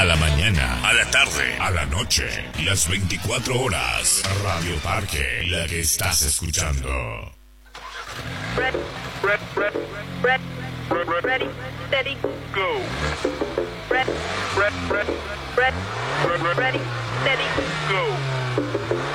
la mañana, a la tarde, a la noche, las 24 horas. Radio Parque, la que estás escuchando. Ready, steady, go.